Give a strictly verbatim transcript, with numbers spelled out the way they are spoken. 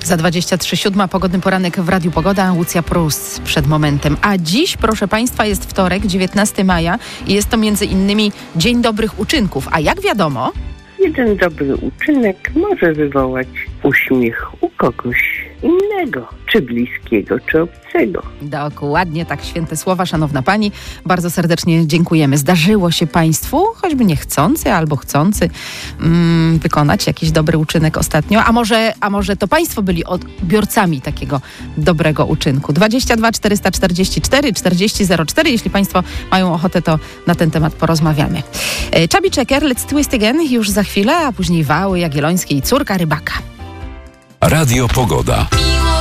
Za dwadzieścia trzy siódma pogodny poranek w Radiu Pogoda, Łucja Prus przed momentem. A dziś, proszę Państwa, jest wtorek, dziewiętnastego maja i jest to między innymi Dzień Dobrych Uczynków. A jak wiadomo... Jeden dobry uczynek może wywołać uśmiech u kogoś innego, czy bliskiego, czy obcego. Dokładnie tak, święte słowa, szanowna pani. Bardzo serdecznie dziękujemy. Zdarzyło się Państwu, choćby niechcący albo chcący, mm, wykonać jakiś dobry uczynek ostatnio? A może, a może to Państwo byli odbiorcami takiego dobrego uczynku? dwadzieścia dwa czterysta czterdzieści cztery czterdzieści zero cztery. Jeśli Państwo mają ochotę, to na ten temat porozmawiamy. Chubby Checker, Let's Twist Again już za chwilę, a później Wały Jagiellońskie i Córka Rybaka. Radio Pogoda.